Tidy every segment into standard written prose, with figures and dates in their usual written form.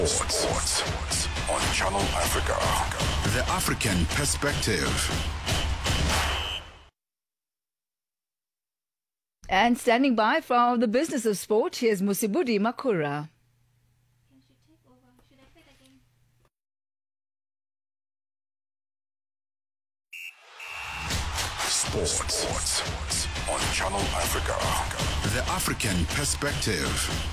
Sports on Channel Africa. The African Perspective. And standing by for the business of sport, here's Musibudi Makura. Sports on Channel Africa. The African Perspective.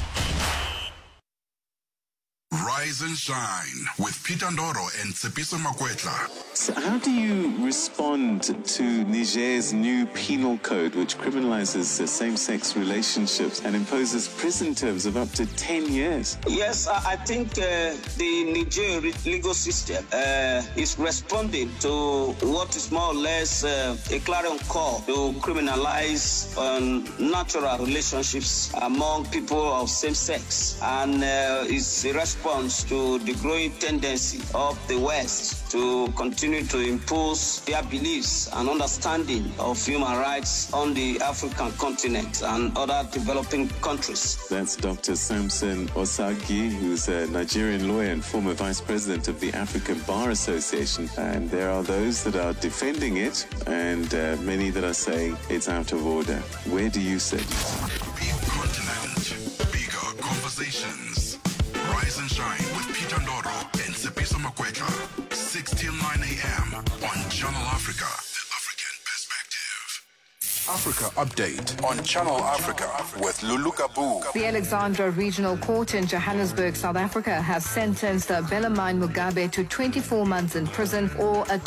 Rise and shine with Peter Ndoro and Tsepiso Makwetla. So how do you respond to Niger's new penal code, which criminalizes same-sex relationships and imposes prison terms of up to 10 years? Yes, I think the Niger legal system is responding to what is more or less a clarion call to criminalize natural relationships among people of same sex, and is a response to the growing tendency of the West to continue to impose their beliefs and understanding of human rights on the African continent and other developing countries. That's Dr. Samson Osagi, who's a Nigerian lawyer and former vice president of the African Bar Association. And there are those that are defending it and many that are saying it's out of order. Where do you sit? Big continent, bigger conversations. Rise and shine with Peter Ndoro and Tsepiso Makwetla. 6 till 9 a.m. on Channel Africa. The African Perspective. Africa Update on Channel Africa with Lulu Kabu. The Alexandra Regional Court in Johannesburg, South Africa, has sentenced Bellarmine Mugabe to 24 months in prison or a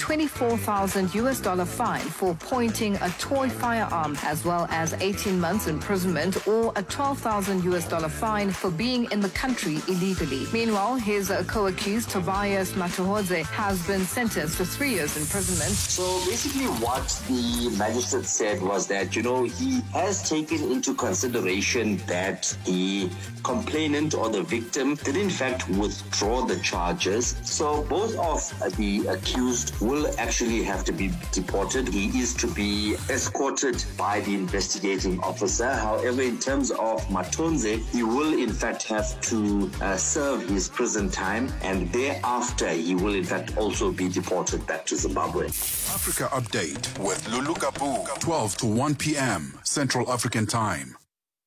$24,000 fine for pointing a toy firearm, as well as 18 months imprisonment or a $12,000 fine for being in the country illegally. Meanwhile, his co-accused Tobias Matuhodze has been sentenced to 3 years imprisonment. So basically what the magistrate said was that, he has taken into consideration that the complainant or the victim did in fact withdraw the charges. So both of the accused will actually have to be deported. He is to be escorted by the investigating officer. However, in terms of Matonze, he will in fact have to serve his prison time, and thereafter he will in fact also be deported back to Zimbabwe. Africa Update with Lulu Kabu. 12 to 1 p.m. Central African Time.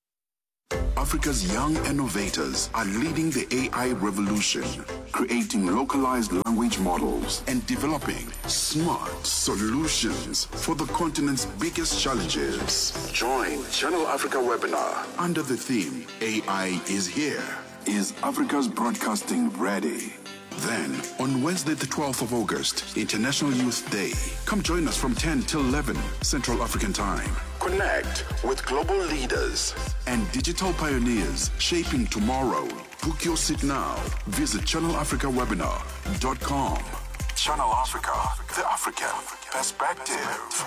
Africa's young innovators are leading the AI revolution, creating localized language models and developing smart solutions for the continent's biggest challenges. Join Channel Africa webinar under the theme AI is here. Is Africa's broadcasting ready? Then, on Wednesday the 12th of August, International Youth Day, come join us from 10 till 11 Central African Time. Connect with global leaders and digital pioneers shaping tomorrow. Book your seat now. Visit channelafricawebinar.com. Channel Africa, the African Perspective.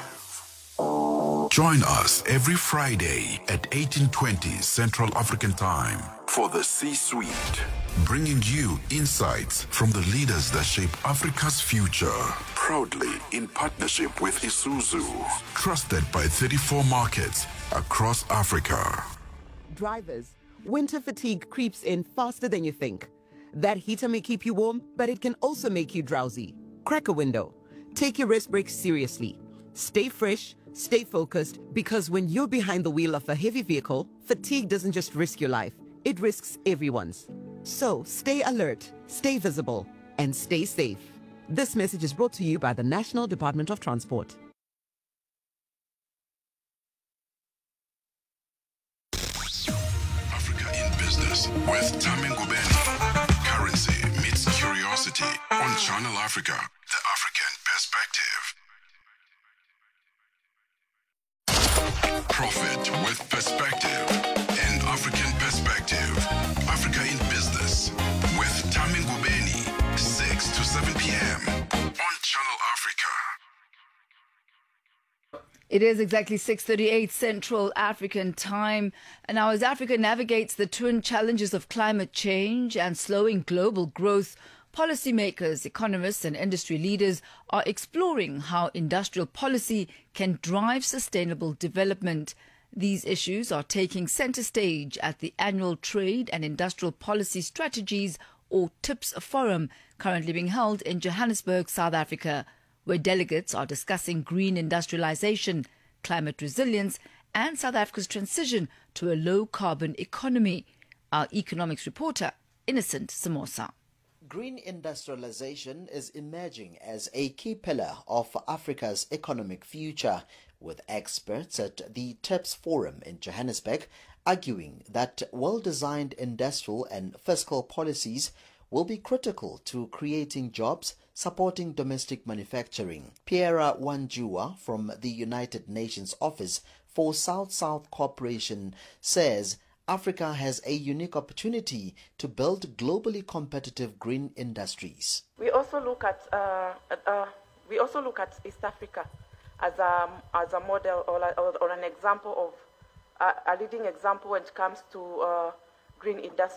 Join us every Friday at 18:20 Central African Time for the C-Suite, bringing you insights from the leaders that shape Africa's future. Proudly in partnership with Isuzu, trusted by 34 markets across Africa. Drivers, winter fatigue creeps in faster than you think. That heater may keep you warm, but it can also make you drowsy. Crack a window. Take your rest breaks seriously. Stay fresh, stay focused, because when you're behind the wheel of a heavy vehicle, fatigue doesn't just risk your life, it risks everyone's. So stay alert, stay visible, and stay safe. This message is brought to you by the National Department of Transport. Africa in Business with Tami Ngubeni. Currency meets curiosity on Channel Africa, the African Perspective. Profit with perspective. An African Perspective. Africa in Business with Tami Ngubeni. 6 to 7 p.m. on Channel Africa. It is exactly 6:38 Central African Time. And now as Africa navigates the twin challenges of climate change and slowing global growth, policymakers, economists and industry leaders are exploring how industrial policy can drive sustainable development. These issues are taking center stage at the annual Trade and Industrial Policy Strategies, or TIPS Forum, currently being held in Johannesburg, South Africa, where delegates are discussing green industrialization, climate resilience, and South Africa's transition to a low-carbon economy. Our economics reporter, Innocent Samosa. Green industrialization is emerging as a key pillar of Africa's economic future, with experts at the TIPS Forum in Johannesburg arguing that well-designed industrial and fiscal policies will be critical to creating jobs, supporting domestic manufacturing. Pierre Wanjua from the United Nations Office for South-South Cooperation says Africa has a unique opportunity to build globally competitive green industries. We also look at East Africa as a model or an example of a leading example when it comes to green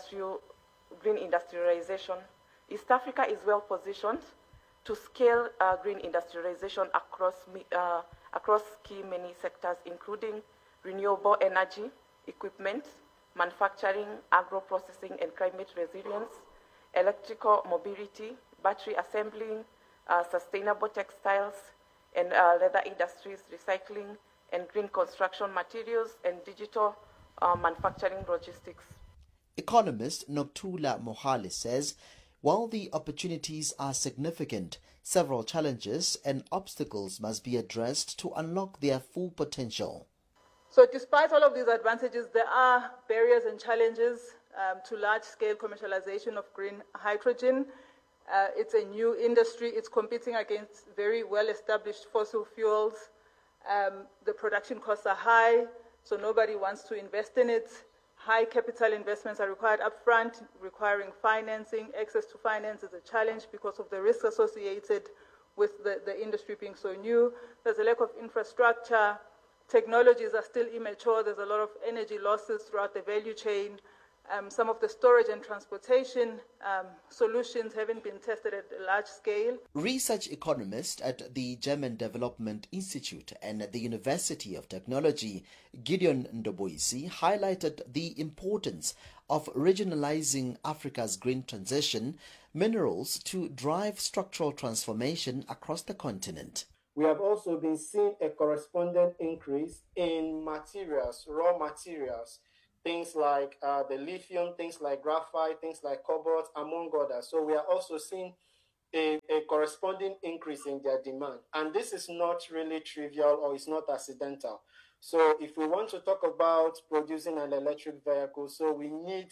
industrialization. East Africa is well positioned to scale green industrialization across key many sectors, including renewable energy, equipment, manufacturing, agro-processing and climate resilience, electrical mobility, battery assembling, sustainable textiles and leather industries, recycling and green construction materials, and digital manufacturing logistics. Economist Nokuthula Mohale says, while the opportunities are significant, several challenges and obstacles must be addressed to unlock their full potential. So despite all of these advantages, there are barriers and challenges to large-scale commercialization of green hydrogen. It's a new industry. It's competing against very well-established fossil fuels. The production costs are high, so nobody wants to invest in it. High capital investments are required upfront, requiring financing. Access to finance is a challenge because of the risks associated with the industry being so new. There's a lack of infrastructure. Technologies are still immature. There's a lot of energy losses throughout the value chain. Some of the storage and transportation solutions haven't been tested at a large scale. Research economist at the German Development Institute and at the University of Technology, Gideon Ndoboisi, highlighted the importance of regionalizing Africa's green transition minerals to drive structural transformation across the continent. We have also been seeing a corresponding increase in materials, raw materials, things like the lithium, things like graphite, things like cobalt, among others. So we are also seeing a corresponding increase in their demand. And this is not really trivial or it's not accidental. So if we want to talk about producing an electric vehicle, so we need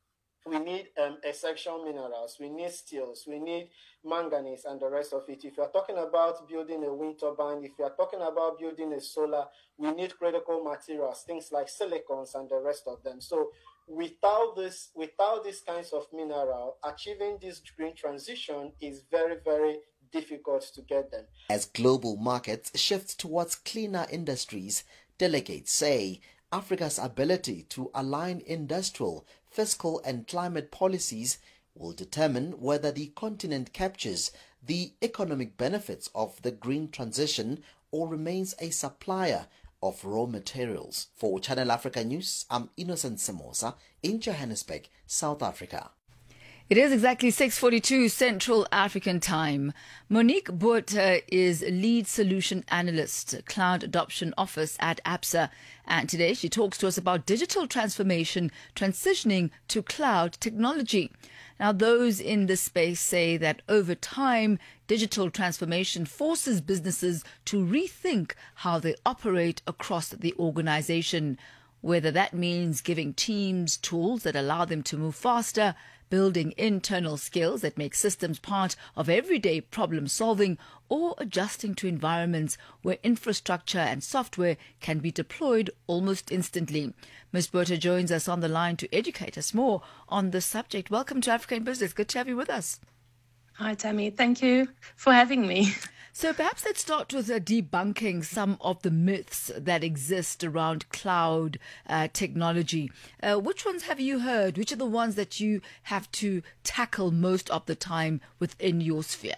essential minerals, we need steels, we need manganese and the rest of it. If you're talking about building a wind turbine, if you're talking about building a solar, we need critical materials, things like silicons and the rest of them. So without these kinds of mineral, achieving this green transition is very, very difficult to get them. As global markets shift towards cleaner industries, delegates say Africa's ability to align industrial, fiscal and climate policies will determine whether the continent captures the economic benefits of the green transition or remains a supplier of raw materials. For Channel Africa News, I'm Innocent Samosa in Johannesburg, South Africa. It is exactly 6:42 Central African Time. Monique Botha is Lead Solution Analyst, Cloud Adoption Office at ABSA. And today she talks to us about digital transformation, transitioning to cloud technology. Now, those in this space say that over time, digital transformation forces businesses to rethink how they operate across the organization, whether that means giving teams tools that allow them to move faster, building internal skills that make systems part of everyday problem solving, or adjusting to environments where infrastructure and software can be deployed almost instantly. Ms. Botha joins us on the line to educate us more on this subject. Welcome to Africa in Business. Good to have you with us. Hi, Tammy. Thank you for having me. So perhaps let's start with debunking some of the myths that exist around cloud technology. Which ones have you heard? Which are the ones that you have to tackle most of the time within your sphere?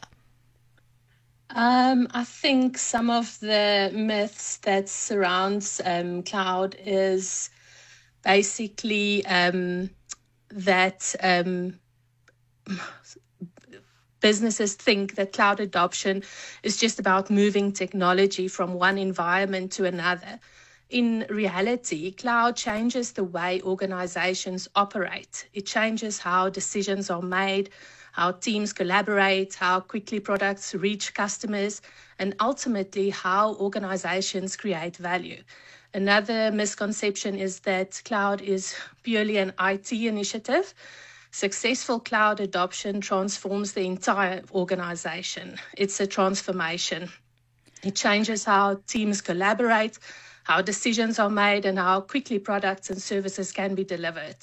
I think some of the myths that surrounds cloud is basically that businesses think that cloud adoption is just about moving technology from one environment to another. In reality, cloud changes the way organizations operate. It changes how decisions are made, how teams collaborate, how quickly products reach customers, and ultimately how organizations create value. Another misconception is that cloud is purely an IT initiative. Successful cloud adoption transforms the entire organization. It's a transformation. It changes how teams collaborate, how decisions are made, and how quickly products and services can be delivered.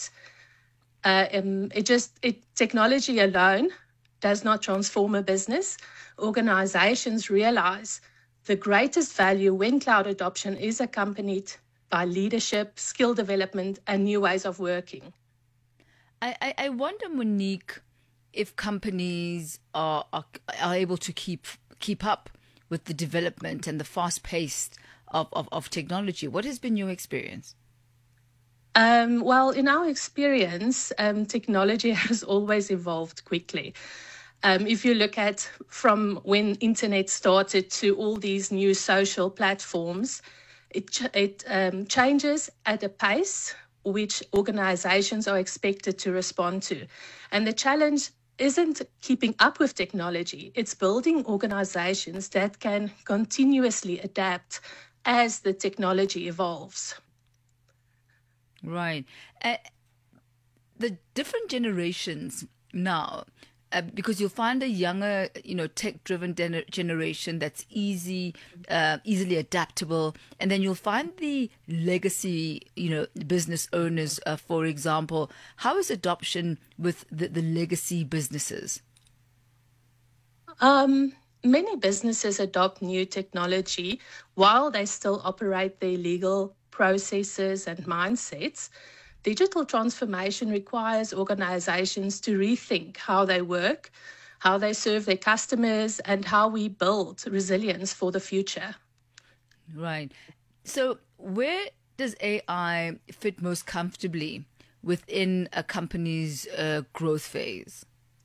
Technology alone does not transform a business. Organizations realize the greatest value when cloud adoption is accompanied by leadership, skill development, and new ways of working. I wonder, Monique, if companies are able to keep up with the development and the fast pace of technology. What has been your experience? Well, in our experience, technology has always evolved quickly. If you look at from when internet started to all these new social platforms, it changes at a pace which organizations are expected to respond to. And the challenge isn't keeping up with technology, it's building organizations that can continuously adapt as the technology evolves. Right. The different generations now, because you'll find a younger, tech-driven generation that's easily adaptable, and then you'll find the legacy, business owners, for example. How is adoption with the legacy businesses? Many businesses adopt new technology while they still operate their legal processes and mindsets. Digital transformation requires organizations to rethink how they work, how they serve their customers, and how we build resilience for the future. Right. So where does AI fit most comfortably within a company's growth phase?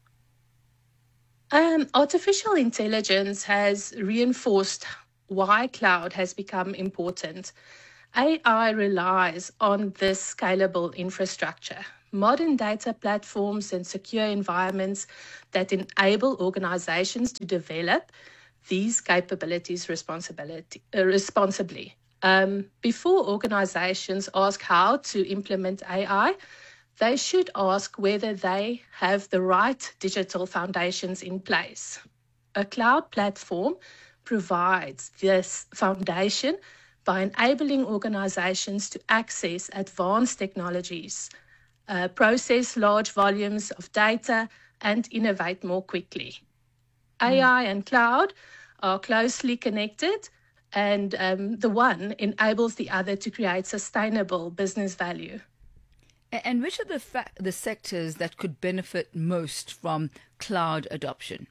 Artificial intelligence has reinforced why cloud has become important. AI relies on this scalable infrastructure, modern data platforms and secure environments that enable organizations to develop these capabilities responsibly. Before organizations ask how to implement AI, they should ask whether they have the right digital foundations in place. A cloud platform provides this foundation by enabling organizations to access advanced technologies, process large volumes of data, and innovate more quickly. AI and cloud are closely connected, and the one enables the other to create sustainable business value. And which are the sectors that could benefit most from cloud adoption?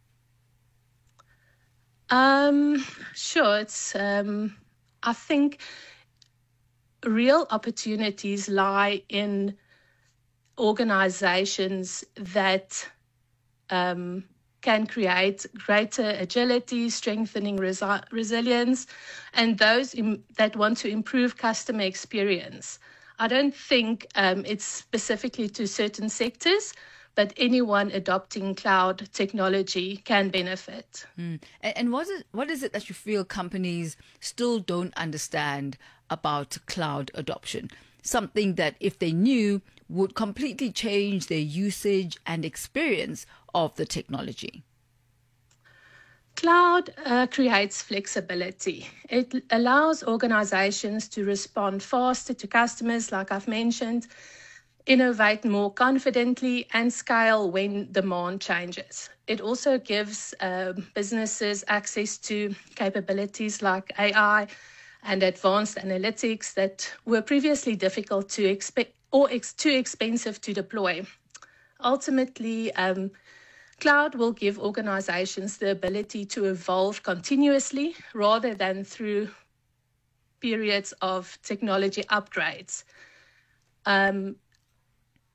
Sure. I think real opportunities lie in organizations that can create greater agility, strengthening resilience, and those that want to improve customer experience. I don't think it's specifically to certain sectors, but anyone adopting cloud technology can benefit. And what is it that you feel companies still don't understand about cloud adoption? Something that if they knew would completely change their usage and experience of the technology. Cloud creates flexibility. It allows organizations to respond faster to customers, like I've mentioned, innovate more confidently, and scale when demand changes. It also gives businesses access to capabilities like AI and advanced analytics that were previously difficult to expect or too expensive to deploy. Ultimately, cloud will give organizations the ability to evolve continuously rather than through periods of technology upgrades.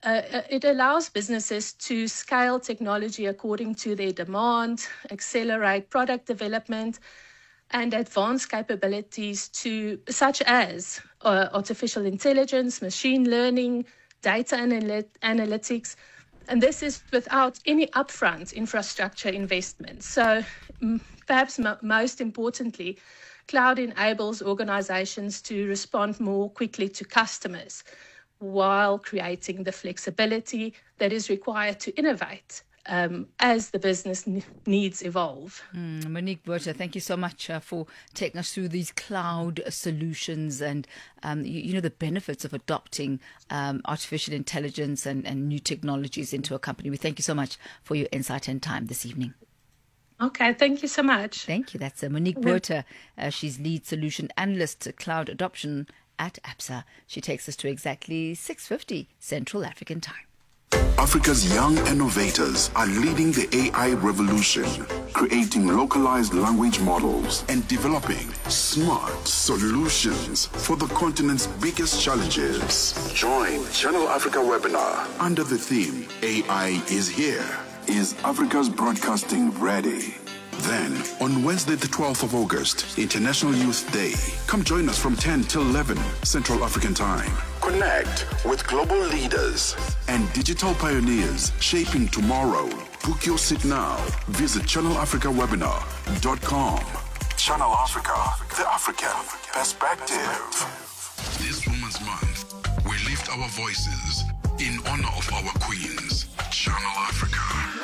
it allows businesses to scale technology according to their demand, accelerate product development, and advance capabilities such as artificial intelligence, machine learning, data analytics, and this is without any upfront infrastructure investment. So perhaps most importantly, cloud enables organizations to respond more quickly to customers while creating the flexibility that is required to innovate as the business needs evolve. Monique Botha, thank you so much for taking us through these cloud solutions and, the benefits of adopting artificial intelligence and new technologies into a company. We thank you so much for your insight and time this evening. Okay, thank you so much. Thank you. That's Monique Botha. She's lead solution analyst cloud adoption at Absa. She takes us to exactly 6:50 Central African Time. Africa's young innovators are leading the AI revolution, creating localized language models and developing smart solutions for the continent's biggest challenges. Join Channel Africa webinar under the theme AI is here. Is Africa's broadcasting ready? Then, on Wednesday, the 12th of August, International Youth Day. Come join us from 10 till 11 Central African Time. Connect with global leaders and digital pioneers shaping tomorrow. Book your seat now. Visit channelafricawebinar.com. Channel Africa, the African perspective. This Women's Month, we lift our voices in honor of our queens. Channel Africa.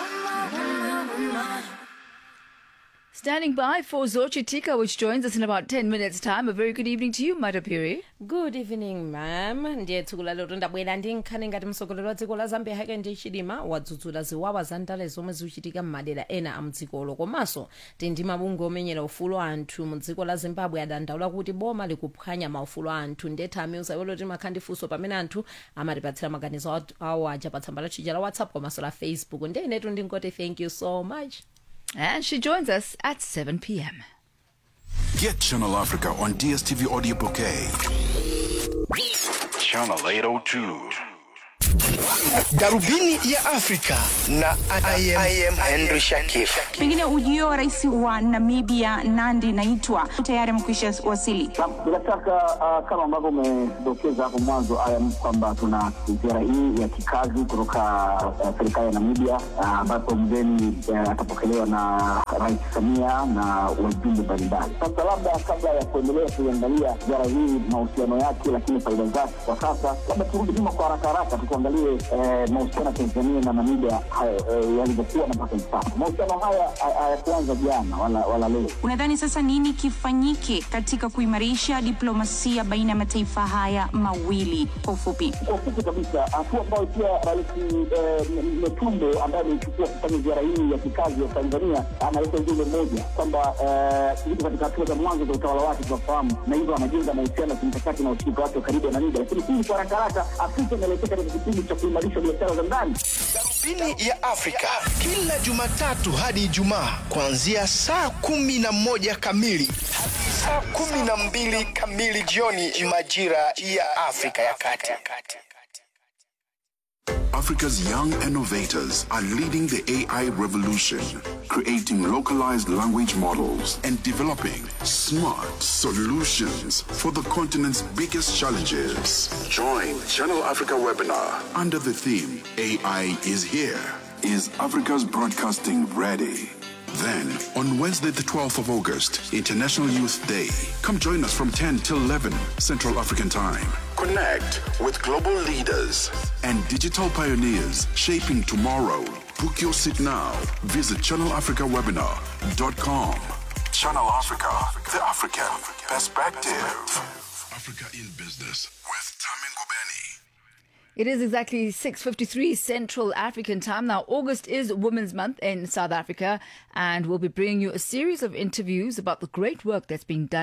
Standing by for Zochi Tika, which joins us in about 10 minutes' time. A very good evening to you, Madapiri. Good evening, ma'am. Ndiye tsukula lero ndabwera ndi nkhani ngati mtsogoleri wa dziko la Zambia Hakainde Hichilema wadzudzula ziwawa za ndale zomwe zikuchitika m'madera ena a mdzikolo. Komanso ndi mabungwe omenyera ufulu anthu mu dziko la Zimbabwe adandaula kuti boma likuphwanya maufulu anthu. Ndetha ameuza welo kuti makhandifunso pamene anthu amatipatsira maganizo awo aja pa tsamba lathu la WhatsApp komanso la Facebook. Ndiye inetu ndingoti thank you so much. And she joins us at 7 p.m. Get Channel Africa on DSTV Audio Bouquet. Channel 802. Darubini ya Afrika na I am Henry Shakif. Pengine ujio wa rais wa Namibia Nandi Naitwa tayari mkwisha wasili. Bila shaka kama ambavyo umedokeza hapo mwanzo kwamba tuna ziara hii ya kikazi kutoka serikali ya Namibia ambapo mgeni atapokelewa na Rais Samia na wajumbe mbalimbali. Sasa labda kabla ya kuendelea kuangalia ziara hii mahusiano yake lakini faida zake kwa sasa, labda turudi nyuma kwa haraka tuangalie mahusiano ya Tanzania na Namibia yalivyokuwa na mpaka sasa. Mahusiano haya hayakuanza jana wala leo. Unadhani sasa nini kifanyike katika kuimarisha diplomasia baina ya mataifa haya mawili kwa ufupi? Kwa ufupi kabisa, hatua ambayo pia Rais Metumbo ambaye amechukua kufanya ziara hii ya kikazi ya Tanzania analeta ujumbe mmoja kwamba yuko katika hatua za mwanzo za utawala wake tunafahamu, na hivyo anajenga mahusiano ya kimkakati na ushirika wake karibu na Namibia. Lakini hii kwa haraka Afrika inaelekea katika kipindi cha kuimarisha biashara za ndani. Darubini ya Afrika kila Jumatatu hadi Ijumaa kuanzia saa 11 kamili hadi saa 12 kamili jioni majira ya Afrika ya Kati. Africa's young innovators are leading the AI revolution, creating localized language models and developing smart solutions for the continent's biggest challenges. Join Channel Africa webinar under the theme AI is here. Is Africa's broadcasting ready? Then, on Wednesday, the 12th of August, International Youth Day. Come join us from 10 till 11 Central African Time. Connect with global leaders and digital pioneers shaping tomorrow. Book your seat now. Visit channelafricawebinar.com. Channel Africa, the African perspective. Africa in Business with Tami Ngubeni. It is exactly 6:53 Central African Time. Now, August is Women's Month in South Africa, and we'll be bringing you a series of interviews about the great work that's being done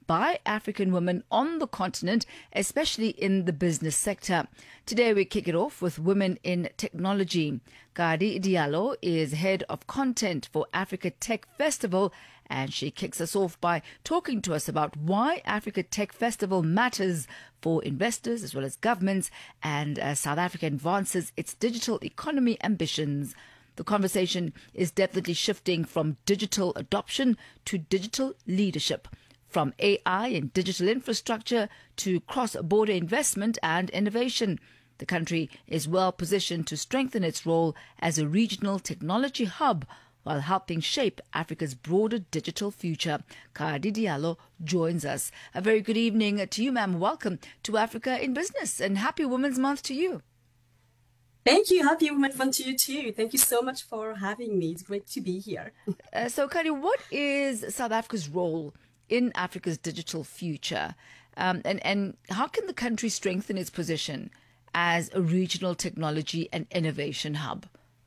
by African women on the continent, especially in the business sector. Today we kick it off with Women in Technology. Kadi Diallo is head of content for Africa Tech Festival, and she kicks us off by talking to us about why Africa Tech Festival matters for investors as well as governments, and South Africa advances its digital economy ambitions. The conversation is definitely shifting from digital adoption to digital leadership, from AI and digital infrastructure to cross-border investment and innovation. The country is well positioned to strengthen its role as a regional technology hub while helping shape Africa's broader digital future. Kadi Diallo joins us. A very good evening to you, ma'am. Welcome to Africa in Business, and happy Women's Month to you. Thank you. Happy Women's Month to you too. Thank you so much for having me. It's great to be here. So, Kadi, what is South Africa's role in Africa's digital future? And how can the country strengthen its position as a regional technology and innovation hub?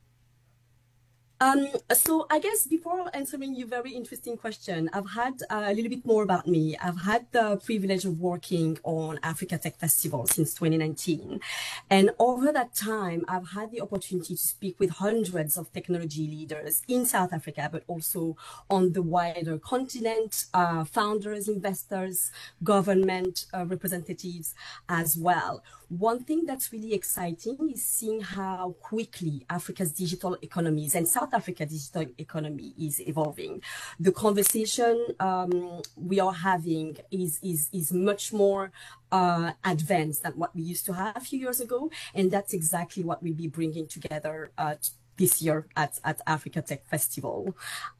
So I guess before answering your very interesting question, I've had a little bit more about me. I've had the privilege of working on Africa Tech Festival since 2019. And over that time, I've had the opportunity to speak with hundreds of technology leaders in South Africa, but also on the wider continent, founders, investors, government representatives as well. One thing that's really exciting is seeing how quickly Africa's digital economies and South Africa's digital economy is evolving. The conversation we are having is much more advanced than what we used to have a few years ago. And that's exactly what we'll be bringing together this year at Africa Tech Festival.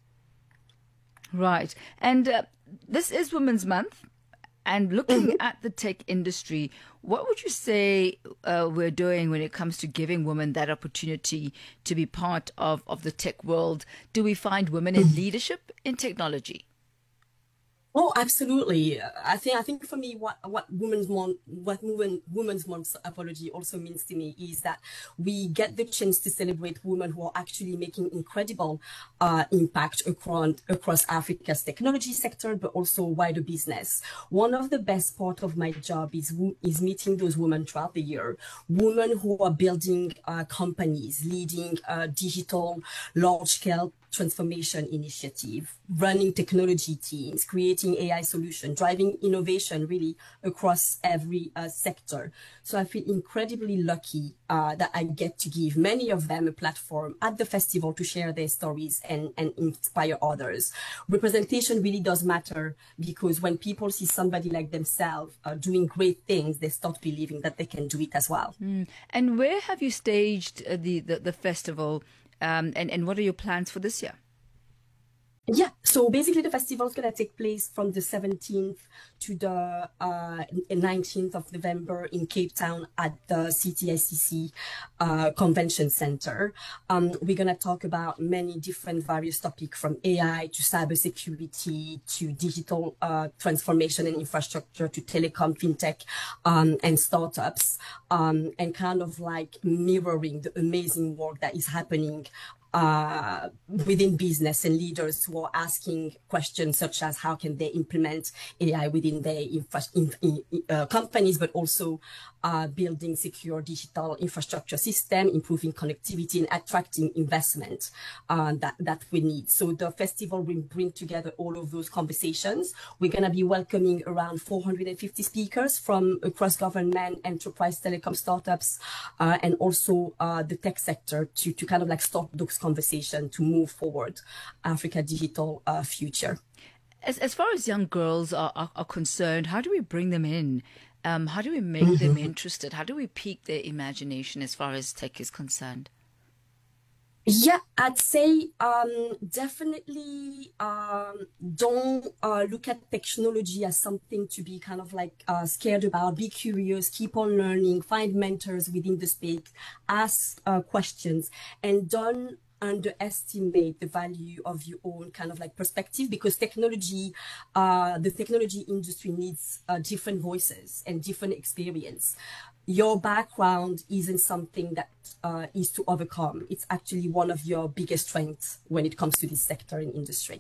Right. And this is Women's Month. And looking at the tech industry, what would you say we're doing when it comes to giving women that opportunity to be part of the tech world? Do we find women in leadership in technology? Oh, absolutely. I think for me, what Women's Month apology also means to me is that we get the chance to celebrate women who are actually making incredible impact across Africa's technology sector, but also wider business. One of the best part of my job is meeting those women throughout the year, women who are building companies, leading digital large-scale transformation initiative, running technology teams, creating AI solutions, driving innovation really across every sector. So I feel incredibly lucky that I get to give many of them a platform at the festival to share their stories and inspire others. Representation really does matter, because when people see somebody like themselves doing great things, they start believing that they can do it as well. And where have you staged the festival? And what are your plans for this year? Yeah, so basically the festival is going to take place from the 17th to the 19th of November in Cape Town at the CTICC Convention Center. We're going to talk about many different various topics, from AI to cybersecurity to digital transformation and infrastructure to telecom, fintech, and startups, and kind of like mirroring the amazing work that is happening within business and leaders who are asking questions such as how can they implement AI within their companies, but also building secure digital infrastructure system, improving connectivity and attracting investment that we need. So the festival will bring together all of those conversations. We're going to be welcoming around 450 speakers from across government, enterprise, telecom, startups, and also the tech sector to kind of like start those conversation to move forward Africa digital future. As far as young girls are concerned, how do we bring them in? How do we make them interested? How do we pique their imagination as far as tech is concerned? Yeah, I'd say definitely don't look at technology as something to be kind of like scared about. Be curious, keep on learning, find mentors within the space, ask questions, and don't underestimate the value of your own kind of like perspective, because technology, the technology industry needs different voices and different experience. Your background isn't something that is to overcome. It's actually one of your biggest strengths when it comes to this sector and industry.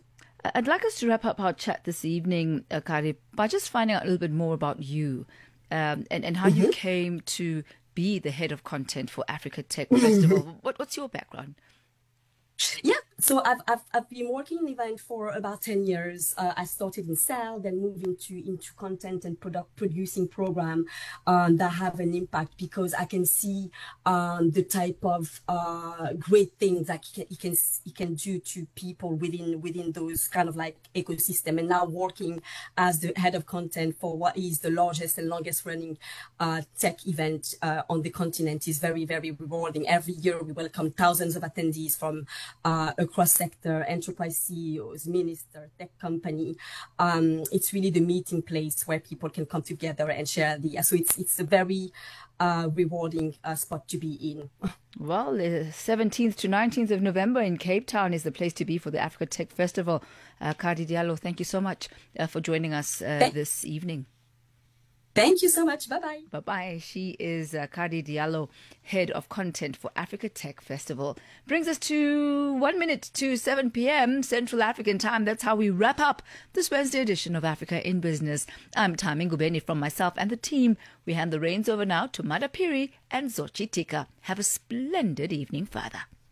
I'd like us to wrap up our chat this evening, Kari, by just finding out a little bit more about you and how you came to be the head of content for Africa Tech Festival. What's your background? Yeah, so I've been working in event for about 10 years. I started in sales, then moved into content and producing program that have an impact, because I can see the type of great things that he can do to people within those kind of like ecosystem. And now working as the head of content for what is the largest and longest running tech event on the continent is very, very rewarding. Every year we welcome thousands of attendees from across sector, enterprise CEOs, minister, tech company. It's really the meeting place where people can come together and share so it's a very rewarding spot to be in. Well, the 17th to 19th of November in Cape Town is the place to be for the Africa Tech Festival. Kari Diallo, thank you so much for joining us this evening. Thank you so much. Bye-bye. Bye-bye. She is Kari Diallo, Head of Content for Africa Tech Festival. Brings us to 1 minute to 7 p.m. Central African Time. That's how we wrap up this Wednesday edition of Africa in Business. I'm Tami Ngubeni from myself and the team. We hand the reins over now to Madapiri and Zochi Tika. Have a splendid evening further.